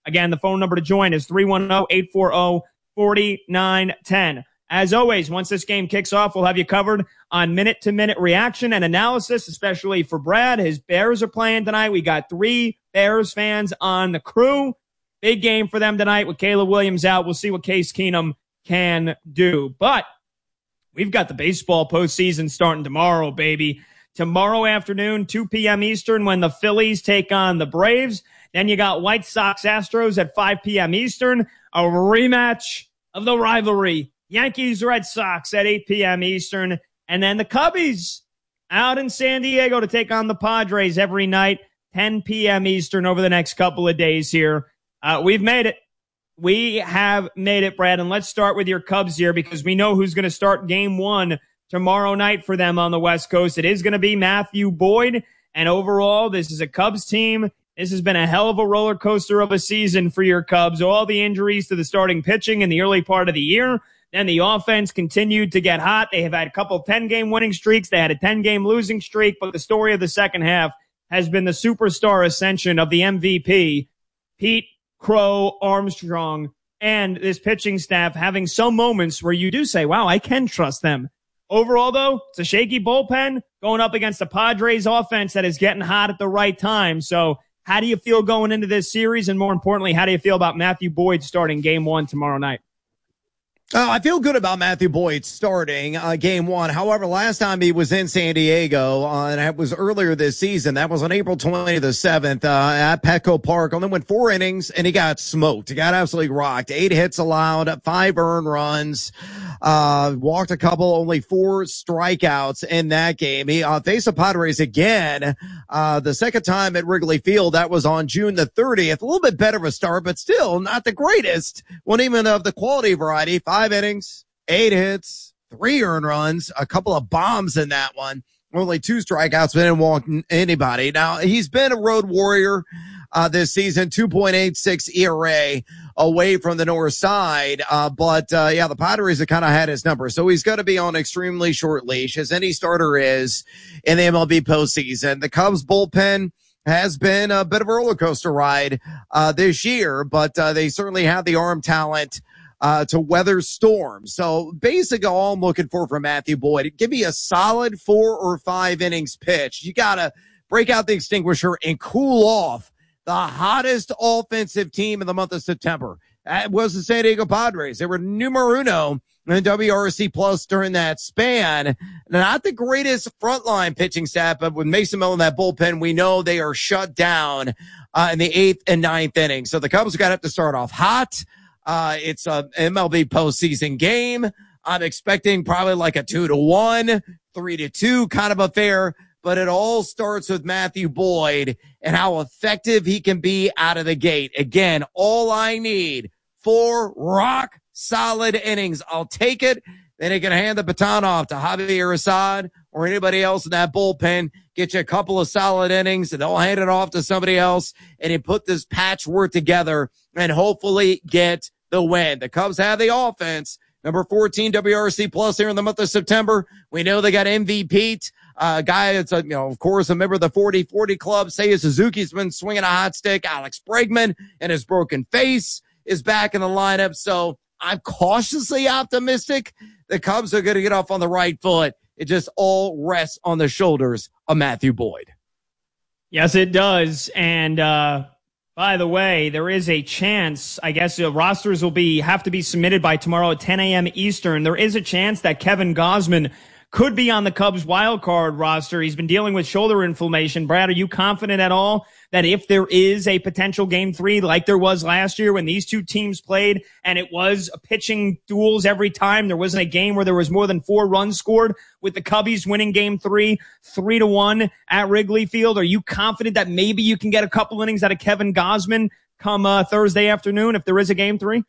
Again, the phone number to join is 310-840-4910. As always, once this game kicks off, we'll have you covered on minute-to-minute reaction and analysis, especially for Brad. His Bears are playing tonight. We got 3 Bears fans on the crew. Big game for them tonight with Caleb Williams out. We'll see what Case Keenum can do. But we've got the baseball postseason starting tomorrow, baby. Tomorrow afternoon, 2 p.m. Eastern, when the Phillies take on the Braves. Then you got White Sox Astros at 5 p.m. Eastern, a rematch of the rivalry. Yankees Red Sox at 8 p.m. Eastern. And then the Cubbies out in San Diego to take on the Padres every night, 10 p.m. Eastern over the next couple of days here. We've made it. We have made it, Brad. And let's start with your Cubs here because we know who's going to start game 1 tomorrow night for them on the West Coast. It is going to be Matthew Boyd. And overall, this is a Cubs team. This has been a hell of a roller coaster of a season for your Cubs. All the injuries to the starting pitching in the early part of the year. Then the offense continued to get hot. They have had a couple 10-game winning streaks. They had a 10-game losing streak. But the story of the second half has been the superstar ascension of the MVP, Pete Crow Armstrong, and this pitching staff having some moments where you do say, wow, I can trust them. Overall, though, it's a shaky bullpen going up against the Padres offense that is getting hot at the right time. So how do you feel going into this series? And more importantly, how do you feel about Matthew Boyd starting game 1 tomorrow night? I feel good about Matthew Boyd starting game 1. However, last time he was in San Diego, and it was earlier this season. That was on April 27th at Petco Park. Only went 4 innings, and he got smoked. He got absolutely rocked. 8 hits allowed, 5 earned runs, walked a couple, only 4 strikeouts in that game. He faced the Padres again the second time at Wrigley Field. That was on June the 30th. A little bit better of a start, but still not the greatest. One even of the quality variety. 5 innings, 8 hits, 3 earned runs, a couple of bombs in that one. Only 2 strikeouts, but didn't walk anybody. Now, he's been a road warrior this season, 2.86 ERA away from the north side. But the Padres have kind of had his number. So he's going to be on extremely short leash, as any starter is in the MLB postseason. The Cubs bullpen has been a bit of a roller coaster ride this year, but they certainly have the arm talent to weather storms. So basically all I'm looking for from Matthew Boyd, give me a solid 4 or 5 innings pitch. You got to break out the extinguisher and cool off the hottest offensive team in the month of September. That was the San Diego Padres. They were numero uno in WRC plus during that span. Not the greatest frontline pitching staff, but with Mason Miller in that bullpen, we know they are shut down in the 8th and 9th innings. So the Cubs are going to have to start off hot. It's a MLB postseason game. I'm expecting probably like a 2-1, 3-2 kind of affair, but it all starts with Matthew Boyd and how effective he can be out of the gate. Again, all I need, 4 rock solid innings. I'll take it. Then he can hand the baton off to Javier Assad or anybody else in that bullpen. Get you a couple of solid innings and they'll hand it off to somebody else and then put this patchwork together and hopefully get the win. The Cubs have the offense. Number 14 WRC plus here in the month of September. We know they got MVP, guy that's of course a member of the 40-40 club. Seiya Suzuki's been swinging a hot stick. Alex Bregman and his broken face is back in the lineup. So I'm cautiously optimistic the Cubs are going to get off on the right foot. It just all rests on the shoulders of Matthew Boyd. Yes, it does. And, by the way, there is a chance, I guess rosters will have to be submitted by tomorrow at 10 a.m. Eastern. There is a chance that Kevin Gausman could be on the Cubs wild card roster. He's been dealing with shoulder inflammation. Brad, are you confident at all that if there is a potential game 3 like there was last year when these two teams played and it was pitching duels every time, there wasn't a game where there was more than 4 runs scored with the Cubbies winning game 3, 3-1 at Wrigley Field? Are you confident that maybe you can get a couple innings out of Kevin Gausman come Thursday afternoon if there is a game 3?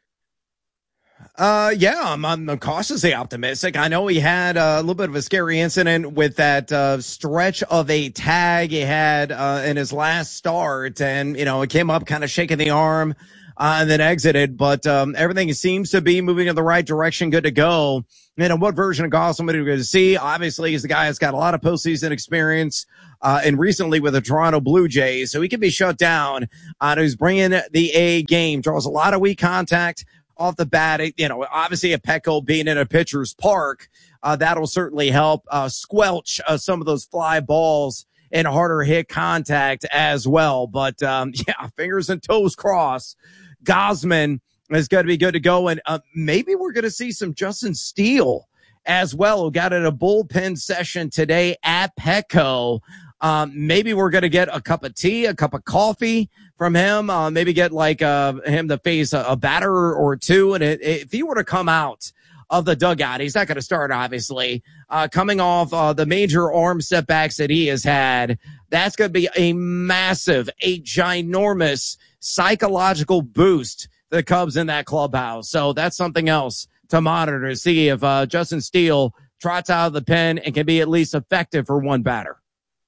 I'm cautiously optimistic. I know he had a little bit of a scary incident with that stretch of a tag he had in his last start, and it came up kind of shaking the arm and then exited. But everything seems to be moving in the right direction. Good to go. And what version of Gosselin are we going to see? Obviously, he's the guy that's got a lot of postseason experience, and recently with the Toronto Blue Jays. So he can be shut down. Who's bringing the A game, draws a lot of weak contact off the bat. Obviously a Petco being in a pitcher's park, that'll certainly help, squelch, some of those fly balls and harder hit contact as well. But, fingers and toes crossed. Gausman is going to be good to go. And maybe we're going to see some Justin Steele as well, who got in a bullpen session today at Petco. Maybe we're going to get a cup of tea, a cup of coffee from him. Maybe get him to face a batter or two. And if he were to come out of the dugout, he's not going to start, obviously, coming off the major arm setbacks that he has had. That's going to be a massive, a ginormous psychological boost to the Cubs in that clubhouse. So that's something else to monitor to see if Justin Steele trots out of the pen and can be at least effective for one batter.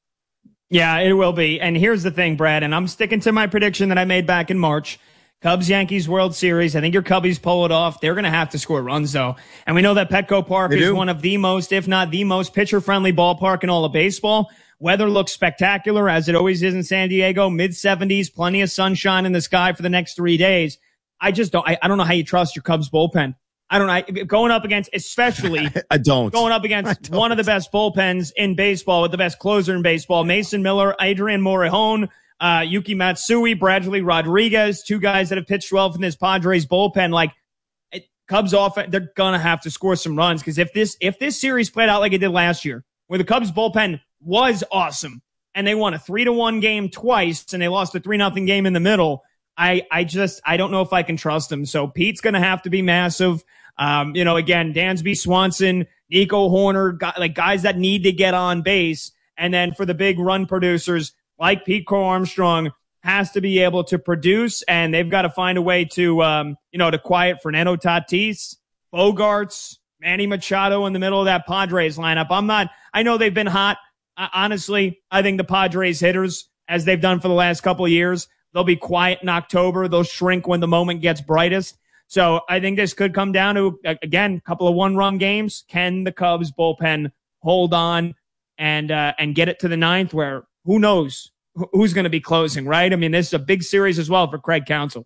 Yeah, it will be. And here's the thing, Brad, and I'm sticking to my prediction that I made back in March. Cubs-Yankees World Series. I think your Cubbies pull it off. They're going to have to score runs, though. And we know that Petco Park is one of the most, if not the most, pitcher-friendly ballpark in all of baseball. Weather looks spectacular, as it always is in San Diego. Mid-70s, plenty of sunshine in the sky for the next 3 days. I don't know how you trust your Cubs bullpen. I don't know. Going up against, especially going up against one of the best bullpens in baseball with the best closer in baseball, Mason Miller, Adrian Morejon, Yuki Matsui, Bradley Rodriguez, two guys that have pitched well from this Padres bullpen. Cubs offense, they're gonna have to score some runs, because if this series played out like it did last year, where the Cubs bullpen was awesome and they won a 3-1 game twice and they lost a 3-0 game in the middle, I don't know if I can trust them. So Pete's gonna have to be massive. Again, Dansby Swanson, Nico Horner, guys that need to get on base. And then for the big run producers like Pete Crow Armstrong, has to be able to produce, and they've got to find a way to quiet Fernando Tatis, Bogarts, Manny Machado in the middle of that Padres lineup. I know they've been hot. Honestly, I think the Padres hitters, as they've done for the last couple of years, they'll be quiet in October. They'll shrink when the moment gets brightest. So I think this could come down to, again, a couple of one-run games. Can the Cubs bullpen hold on and get it to the ninth, where who knows who's going to be closing, right? I mean, this is a big series as well for Craig Counsell.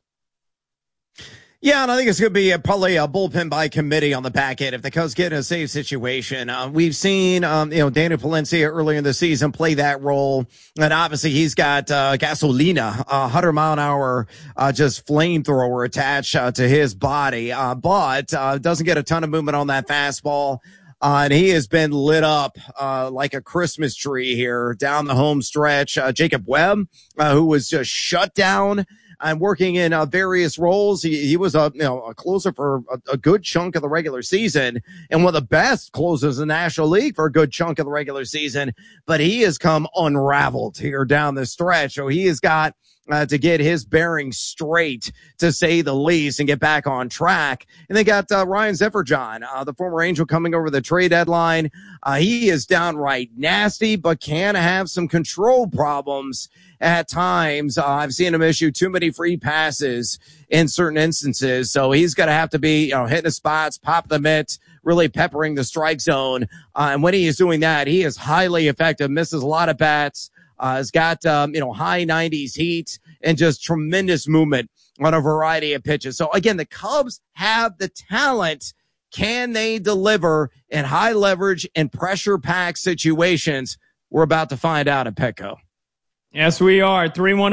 Yeah, and I think it's going to be probably a bullpen by committee on the back end if the Cubs get in a safe situation. We've seen, Daniel Palencia earlier in the season play that role. And obviously he's got, gasolina, 100-mile-an-hour, just flamethrower attached to his body. But doesn't get a ton of movement on that fastball. And he has been lit up, like a Christmas tree here down the home stretch. Jacob Webb, who was just shut down and working in various roles. He was a closer for a good chunk of the regular season and one of the best closers in the National League for a good chunk of the regular season. But he has come unraveled here down the stretch. So he has got to get his bearings straight, to say the least, and get back on track. And they got Ryan Zefferjon, the former Angel, coming over the trade deadline. He is downright nasty, but can have some control problems at times. I've seen him issue too many free passes in certain instances. So he's going to have to be, hitting the spots, pop the mitt, really peppering the strike zone. And when he is doing that, he is highly effective, misses a lot of bats. Has got, high 90s heat and just tremendous movement on a variety of pitches. So again, the Cubs have the talent. Can they deliver in high leverage and pressure packed situations? We're about to find out at Petco. Yes, we are.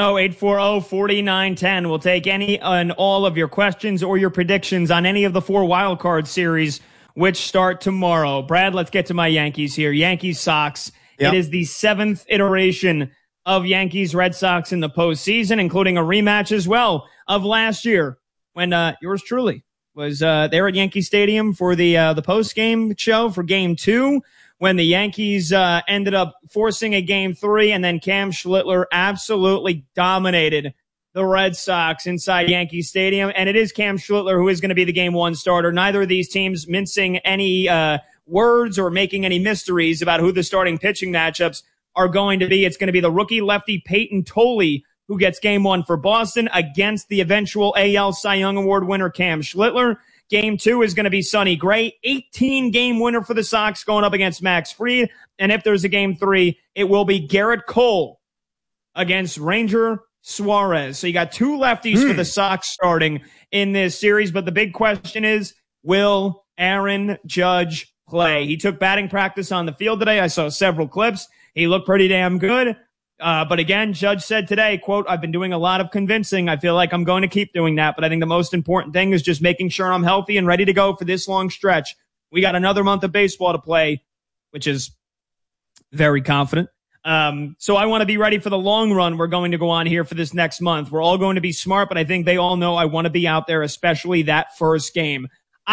310-840-4910. We'll take any and all of your questions or your predictions on any of the 4 wildcard series, which start tomorrow. Brad, let's get to my Yankees here. Yankees-Sox. Yep. It is the 7th iteration of Yankees-Red Sox in the postseason, including a rematch as well of last year when yours truly was there at Yankee Stadium for the post-game show for Game 2, when the Yankees ended up forcing a Game 3, and then Cam Schlittler absolutely dominated the Red Sox inside Yankee Stadium. And it is Cam Schlittler who is going to be the Game 1 starter. Neither of these teams mincing any words or making any mysteries about who the starting pitching matchups are going to be. It's going to be the rookie lefty Peyton Tolley, who gets game 1 for Boston against the eventual AL Cy Young Award winner Cam Schlittler. Game 2 is going to be Sonny Gray, 18-game winner for the Sox going up against Max Fried. And if there's a game 3, it will be Garrett Cole against Ranger Suarez. So you got 2 lefties for the Sox starting in this series. But the big question is, will Aaron Judge play? He took batting practice on the field today. I saw several clips. He looked pretty damn good. But again, Judge said today, quote, I've been doing a lot of convincing. I feel like I'm going to keep doing that. But I think the most important thing is just making sure I'm healthy and ready to go for this long stretch. We got another month of baseball to play, which is very confident. So I want to be ready for the long run we're going to go on here for this next month. We're all going to be smart, but I think they all know I want to be out there, especially that first game.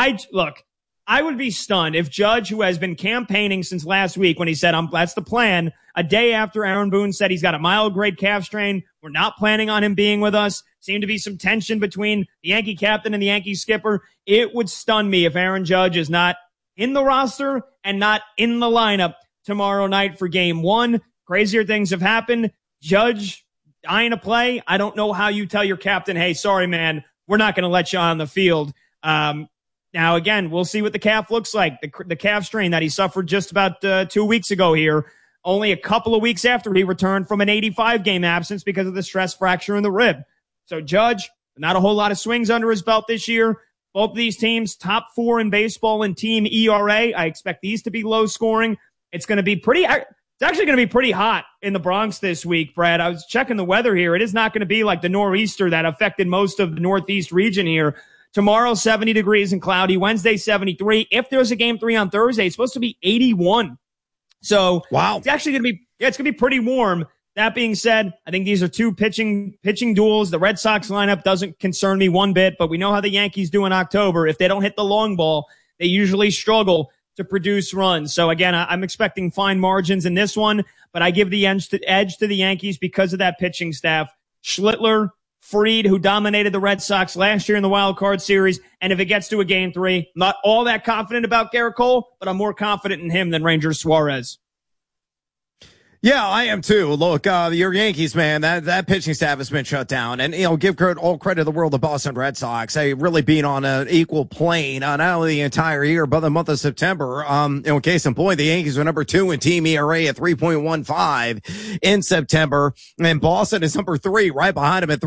I would be stunned if Judge, who has been campaigning since last week when he said, that's the plan, a day after Aaron Boone said he's got a mild-grade calf strain, we're not planning on him being with us, seemed to be some tension between the Yankee captain and the Yankee skipper. It would stun me if Aaron Judge is not in the roster and not in the lineup tomorrow night for game 1. Crazier things have happened. Judge dying to play. I don't know how you tell your captain, hey, sorry, man, we're not going to let you on the field. Now, again, we'll see what the calf looks like. The calf strain that he suffered just about 2 weeks ago here, only a couple of weeks after he returned from an 85-game absence because of the stress fracture in the rib. So Judge, not a whole lot of swings under his belt this year. Both of these teams, top 4 in baseball in team ERA. I expect these to be low scoring. It's going to be It's actually going to be pretty hot in the Bronx this week, Brad. I was checking the weather here. It is not going to be like the nor'easter that affected most of the Northeast region here. Tomorrow, 70 degrees and cloudy. Wednesday, 73. If there's a game 3 on Thursday, it's supposed to be 81. So wow, it's actually going to be, it's going to be pretty warm. That being said, I think these are 2 pitching duels. The Red Sox lineup doesn't concern me one bit, but we know how the Yankees do in October. If they don't hit the long ball, they usually struggle to produce runs. So again, I'm expecting fine margins in this one, but I give the edge to the Yankees because of that pitching staff. Schlittler, Fried, who dominated the Red Sox last year in the wild card series. And if it gets to a game 3, I'm not all that confident about Garrett Cole, but I'm more confident in him than Ranger Suarez. Yeah, I am too. Look, your Yankees, man, that pitching staff has been shut down. And, give all credit in the world to Boston Red Sox. They really been on an equal plane, not only the entire year, but the month of September. Case in point, the Yankees were number 2 in team ERA at 3.15 in September. And Boston is number 3, right behind them at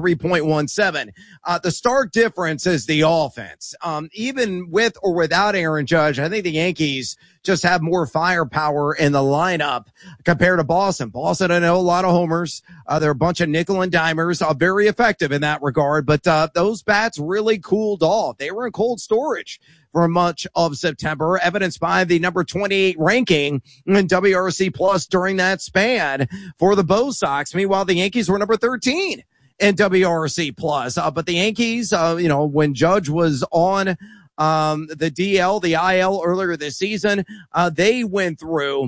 3.17. The stark difference is the offense. Even with or without Aaron Judge, I think the Yankees just have more firepower in the lineup compared to Boston. Boston, I know a lot of homers. They're a bunch of nickel and dimers, very effective in that regard. But those bats really cooled off. They were in cold storage for much of September, evidenced by the number 28 ranking in WRC Plus during that span for the Bo Sox. Meanwhile, the Yankees were number 13 in WRC Plus. But the Yankees, when Judge was on the DL, the IL earlier this season, they went through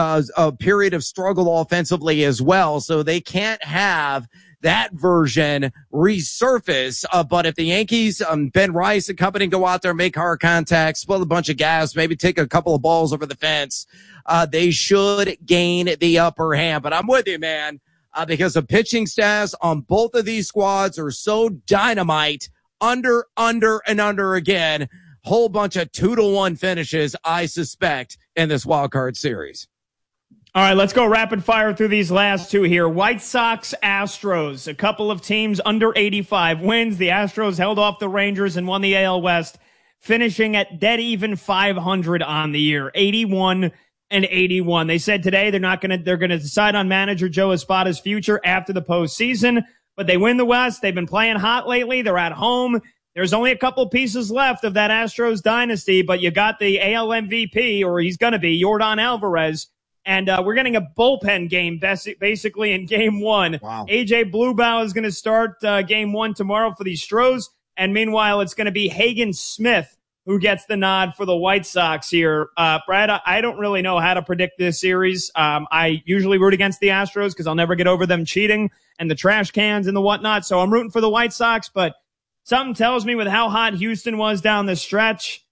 a period of struggle offensively as well. So they can't have that version resurface. But if the Yankees, Ben Rice and company go out there, make hard contact, spill a bunch of gas, maybe take a couple of balls over the fence, they should gain the upper hand. But I'm with you, man, because the pitching staffs on both of these squads are so dynamite. Under, and under again. Whole bunch of 2-1 finishes, I suspect, in this wild card series. All right, let's go rapid fire through these last 2 here. White Sox, Astros, a couple of teams under 85 wins. The Astros held off the Rangers and won the AL West, finishing at dead even 500 on the year, 81 and 81. They said today they're going to decide on manager Joe Espada's future after the postseason. But they win the West. They've been playing hot lately. They're at home. There's only a couple pieces left of that Astros dynasty, but you got the AL MVP, or he's going to be, Yordan Alvarez. And we're getting a bullpen game basically in game 1. Wow. AJ Bluebow is going to start game 1 tomorrow for the Stros. And meanwhile, it's going to be Hagen Smith who gets the nod for the White Sox here. Brad, I don't really know how to predict this series. I usually root against the Astros because I'll never get over them cheating and the trash cans and the whatnot. So I'm rooting for the White Sox, but something tells me with how hot Houston was down the stretch,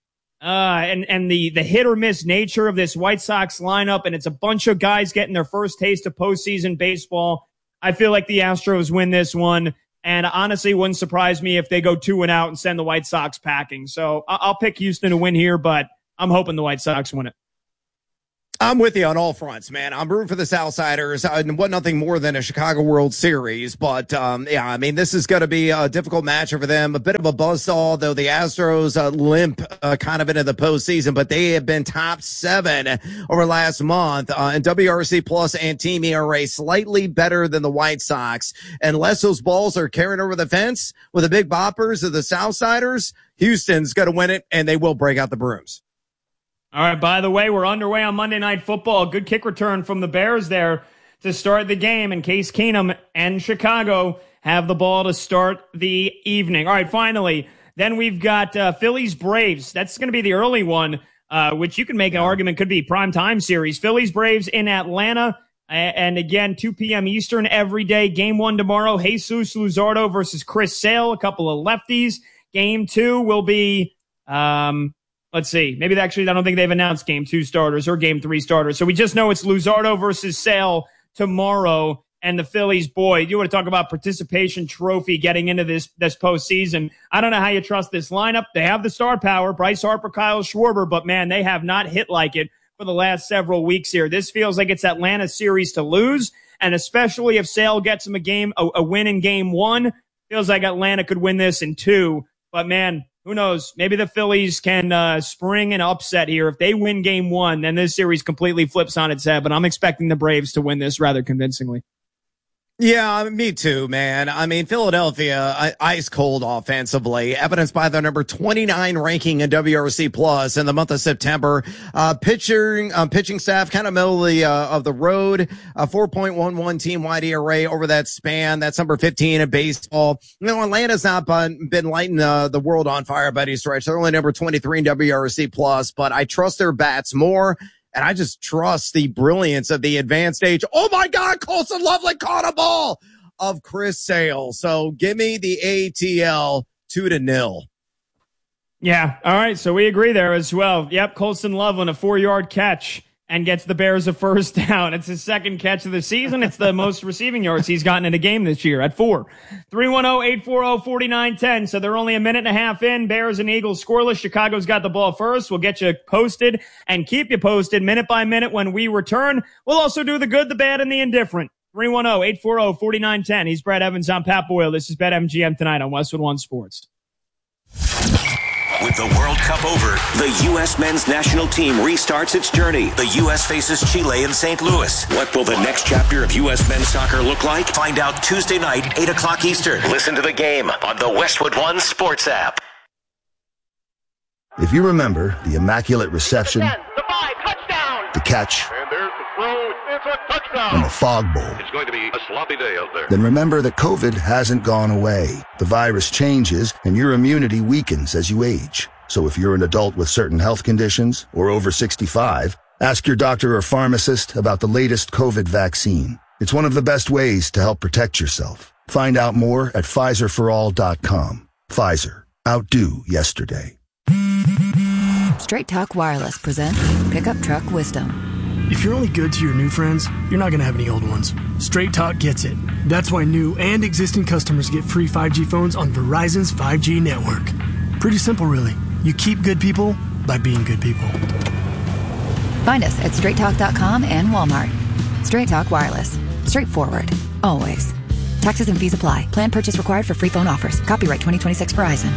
and the hit or miss nature of this White Sox lineup, and it's a bunch of guys getting their first taste of postseason baseball. I feel like the Astros win this one. And honestly, it wouldn't surprise me if they go 2-out and send the White Sox packing. So I'll pick Houston to win here, but I'm hoping the White Sox win it. I'm with you on all fronts, man. I'm rooting for the Southsiders. What nothing more than a Chicago World Series, but yeah, I mean, this is going to be a difficult matchup for them. A bit of a buzzsaw, though. The Astros limp kind of into the postseason, but they have been top 7 over last month, and WRC plus and team ERA slightly better than the White Sox. Unless those balls are carried over the fence with the big boppers of the Southsiders, Houston's going to win it, and they will break out the brooms. All right, by the way, we're underway on Monday Night Football. Good kick return from the Bears there to start the game, and Case Keenum and Chicago have the ball to start the evening. All right, finally, then we've got Phillies Braves. That's going to be the early one, which you can make an argument could be primetime series. Phillies Braves in Atlanta, and again, 2 p.m. Eastern every day. Game 1 tomorrow, Jesus Luzardo versus Chris Sale, a couple of lefties. Game 2 will be... let's see. Maybe I don't think they've announced Game 2 starters or Game 3 starters. So we just know it's Luzardo versus Sale tomorrow. And the Phillies, boy, you want to talk about participation trophy getting into this postseason. I don't know how you trust this lineup. They have the star power, Bryce Harper, Kyle Schwarber, but man, they have not hit like it for the last several weeks here. This feels like it's Atlanta's series to lose. And especially if Sale gets him a win in Game 1, feels like Atlanta could win this in 2. But man, who knows? Maybe the Phillies can spring an upset here. If they win Game 1, then this series completely flips on its head. But I'm expecting the Braves to win this rather convincingly. Yeah, me too, man. I mean, Philadelphia, ice cold offensively, evidenced by their number 29 ranking in WRC plus in the month of September. Pitching staff kind of middle of the road, 4.11 team-wide ERA over that span. That's number 15 in baseball. You know, Atlanta's not been lighting the world on fire by any stretch. They're only number 23 in WRC plus, but I trust their bats more. And I just trust the brilliance of the advanced age. Oh my God, Colson Lovely caught a ball of Chris Sale. So give me the ATL 2-0. Yeah. All right. So we agree there as well. Yep. Colson Loveland, a 4-yard catch and gets the Bears a first down. It's his second catch of the season. It's the most receiving yards he's gotten in a game this year at 4. 310-840-4910. So they're only a minute and a half in. Bears and Eagles scoreless. Chicago's got the ball first. We'll get you posted and keep you posted minute by minute when we return. We'll also do the good, the bad, and the indifferent. 310-840-4910. He's Brad Evans. I'm Pat Boyle. This is BetMGM tonight on Westwood One Sports. With the World Cup over, the U.S. men's national team restarts its journey. The U.S. faces Chile in St. Louis. What will the next chapter of U.S. men's soccer look like? Find out Tuesday night, 8 o'clock Eastern. Listen to the game on the Westwood One Sports app. If you remember the immaculate reception, the 5, touchdown, the catch, and there's the throw, it's a touchdown, and the fog bowl, it's going to be a sloppy day out there. Then remember that COVID hasn't gone away. The virus changes, and your immunity weakens as you age. So if you're an adult with certain health conditions or over 65, ask your doctor or pharmacist about the latest COVID vaccine. It's one of the best ways to help protect yourself. Find out more at PfizerForAll.com. Pfizer. Outdo yesterday. Straight Talk Wireless presents Pickup Truck Wisdom. If you're only good to your new friends, you're not going to have any old ones. Straight Talk gets it. That's why new and existing customers get free 5G phones on Verizon's 5G network. Pretty simple, really. You keep good people by being good people. Find us at straighttalk.com and Walmart. Straight Talk Wireless. Straightforward. Always. Taxes and fees apply. Plan purchase required for free phone offers. Copyright 2026 Verizon.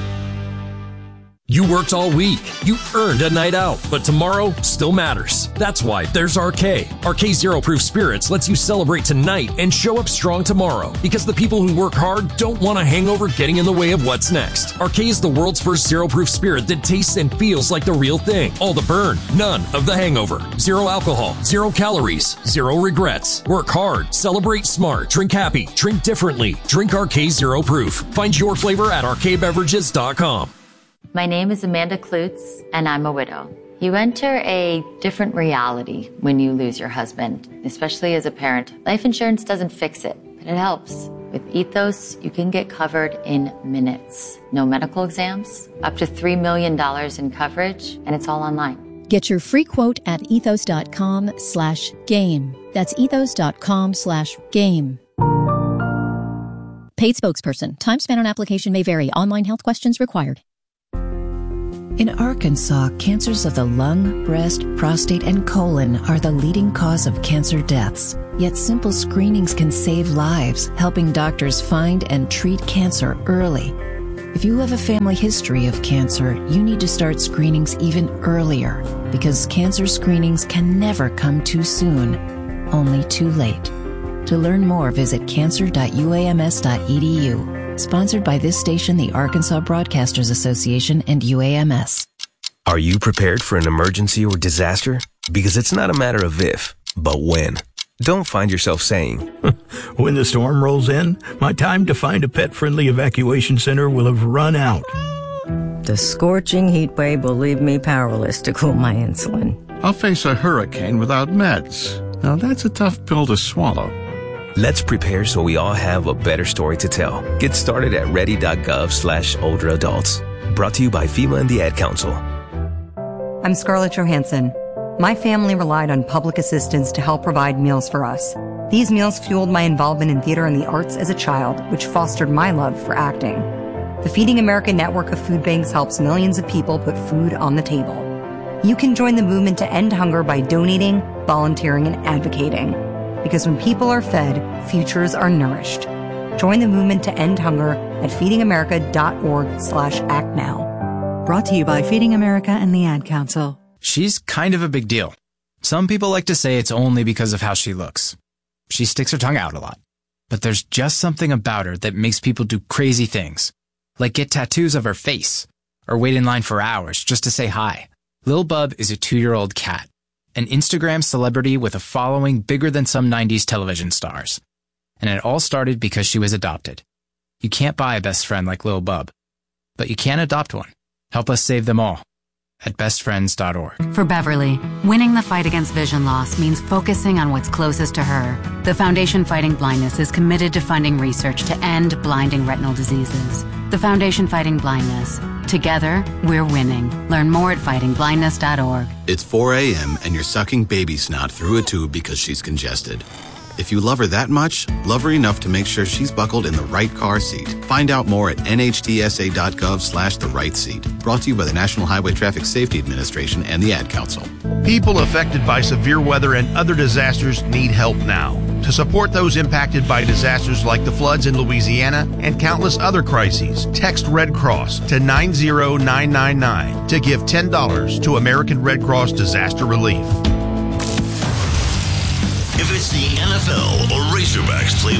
You worked all week. You earned a night out, but tomorrow still matters. That's why there's RK. RK Zero Proof Spirits lets you celebrate tonight and show up strong tomorrow, because the people who work hard don't want a hangover getting in the way of what's next. RK is the world's first zero proof spirit that tastes and feels like the real thing. All the burn, none of the hangover. Zero alcohol, 0 calories, 0 regrets. Work hard, celebrate smart, drink happy, drink differently. Drink RK Zero Proof. Find your flavor at rkbeverages.com. My name is Amanda Klutz, and I'm a widow. You enter a different reality when you lose your husband, especially as a parent. Life insurance doesn't fix it, but it helps. With Ethos, you can get covered in minutes. No medical exams, up to $3 million in coverage, and it's all online. Get your free quote at ethos.com/game. That's ethos.com/game. Paid spokesperson. Time spent on application may vary. Online health questions required. In Arkansas, cancers of the lung, breast, prostate, and colon are the leading cause of cancer deaths. Yet simple screenings can save lives, helping doctors find and treat cancer early. If you have a family history of cancer, you need to start screenings even earlier, because cancer screenings can never come too soon, only too late. To learn more, visit cancer.uams.edu. Sponsored by this station, the Arkansas Broadcasters Association, and UAMS. Are you prepared for an emergency or disaster? Because it's not a matter of if, but when. Don't find yourself saying, when the storm rolls in, my time to find a pet-friendly evacuation center will have run out. The scorching heat wave will leave me powerless to cool my insulin. I'll face a hurricane without meds. Now that's a tough pill to swallow. Let's prepare so we all have a better story to tell. Get started at ready.gov/older adults. Brought to you by FEMA and the Ad Council. I'm Scarlett Johansson. My family relied on public assistance to help provide meals for us. These meals fueled my involvement in theater and the arts as a child, which fostered my love for acting. The Feeding America network of food banks helps millions of people put food on the table. You can join the movement to end hunger by donating, volunteering, and advocating. Because when people are fed, futures are nourished. Join the movement to end hunger at feedingamerica.org/actnow. Brought to you by Feeding America and the Ad Council. She's kind of a big deal. Some people like to say it's only because of how she looks. She sticks her tongue out a lot. But there's just something about her that makes people do crazy things. Like get tattoos of her face. Or wait in line for hours just to say hi. Lil Bub is a 2-year-old cat. An Instagram celebrity with a following bigger than some 90s television stars. And it all started because she was adopted. You can't buy a best friend like Lil Bub, but you can adopt one. Help us save them all at bestfriends.org. For Beverly, winning the fight against vision loss means focusing on what's closest to her. The Foundation Fighting Blindness is committed to funding research to end blinding retinal diseases. The Foundation Fighting Blindness. Together, we're winning. Learn more at fightingblindness.org. It's 4 a.m. and you're sucking baby snot through a tube because she's congested. If you love her that much, love her enough to make sure she's buckled in the right car seat. Find out more at nhtsa.gov/the right seat. Brought to you by the National Highway Traffic Safety Administration and the Ad Council. People affected by severe weather and other disasters need help now. To support those impacted by disasters like the floods in Louisiana and countless other crises, text Red Cross to 90999 to give $10 to American Red Cross Disaster Relief. If it's the NFL or Razorbacks play